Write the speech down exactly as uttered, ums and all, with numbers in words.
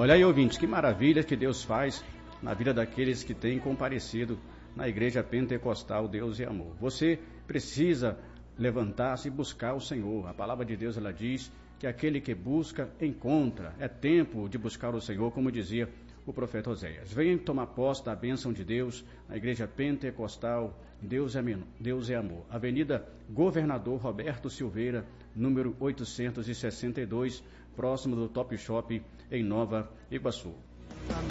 Olha aí, ouvintes, que maravilha que Deus faz na vida daqueles que têm comparecido na Igreja Pentecostal Deus e Amor. Você precisa levantar-se e buscar o Senhor. A palavra de Deus, ela diz que aquele que busca, encontra. É tempo de buscar o Senhor, como dizia o profeta Oséias. Venha tomar posse da bênção de Deus na Igreja Pentecostal Deus é, Deus é Amor. Avenida Governador Roberto Silveira, número oitocentos e sessenta e dois, próximo do Top Shop, em Nova Iguaçu.